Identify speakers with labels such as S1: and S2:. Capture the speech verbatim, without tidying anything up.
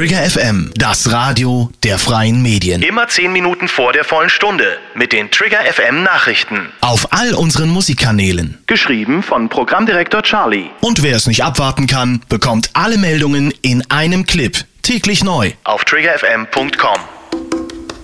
S1: Trigger F M, das Radio der freien Medien.
S2: Immer zehn Minuten vor der vollen Stunde mit den Trigger F M Nachrichten.
S1: Auf all unseren Musikkanälen.
S2: Geschrieben von Programmdirektor Charlie.
S1: Und wer es nicht abwarten kann, bekommt alle Meldungen in einem Clip. Täglich neu.
S2: Auf trigger f m punkt com.